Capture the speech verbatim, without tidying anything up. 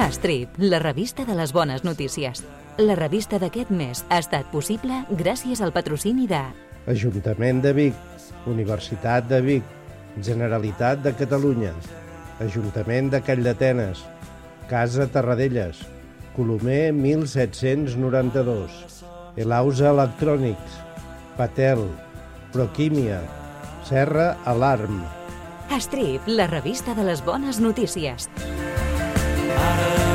Strip, la revista de les bones notícies. La revista d'aquest mes ha estat possible gràcies al patrocini de Ajuntament de Vic, Universitat de Vic, Generalitat de Catalunya, Ajuntament de Calldetenes, Casa Terradellas, Colomer mil set-cents noranta-dos, Elausa Electrònics, Patel, Proquímia, Serra Alarm. Strip, la revista de les bones notícies. Ara